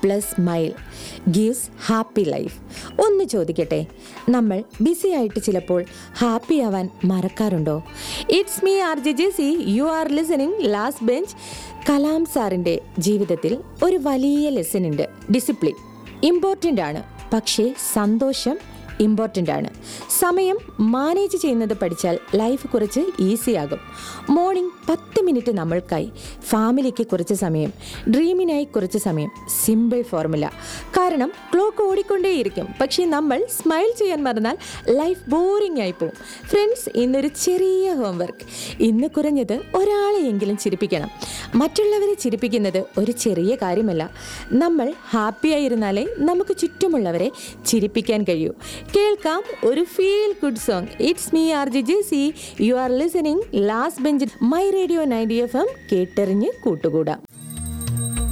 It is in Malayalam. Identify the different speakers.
Speaker 1: Plus smile gives happy life. ഒന്ന് ചോദിക്കട്ടെ, നമ്മൾ ബിസി ആയിട്ട് ചിലപ്പോൾ ഹാപ്പി ആവാൻ മറക്കാറുണ്ടോ? It's me R J Jessy. You are listening last bench. Kalam സാറിൻ്റെ ജീവിതത്തിൽ ഒരു വലിയ ലെസൺ ഉണ്ട്. ഡിസിപ്ലിൻ ഇമ്പോർട്ടൻ്റ് ആണ്, പക്ഷേ സന്തോഷം ഇമ്പോർട്ടൻ്റ് ആണ്. സമയം മാനേജ് ചെയ്യുന്നത് പഠിച്ചാൽ ലൈഫ് കുറച്ച് ഈസി ആകും. മോർണിംഗ് 10 മിനിറ്റ് നമ്മൾക്കായി, ഫാമിലിക്ക് കുറച്ച് സമയം, ഡ്രീമിനായി കുറച്ച് സമയം. Simple formula. കാരണം ക്ലോക്ക് ഓടിക്കൊണ്ടേയിരിക്കും, പക്ഷേ നമ്മൾ സ്മൈൽ ചെയ്യാൻ മറന്നാൽ ലൈഫ് ബോറിംഗ് ആയി പോകും. ഫ്രണ്ട്സ്, ഇന്നൊരു ചെറിയ ഹോംവർക്ക്. ഇന്ന് കുറഞ്ഞത് ഒരാളെയെങ്കിലും ചിരിപ്പിക്കണം. മറ്റുള്ളവരെ ചിരിപ്പിക്കുന്നത് ഒരു ചെറിയ കാര്യമല്ല. നമ്മൾ ഹാപ്പിയായിരുന്നാലേ നമുക്ക് ചുറ്റുമുള്ളവരെ ചിരിപ്പിക്കാൻ കഴിയൂ. കേൾക്കാം ഒരു feel good song. It's me R J Jessy. You are listening last bench. My radio 90 FM. കേട്ടെറിഞ്ഞ് കൂട്ടുകൂടാം.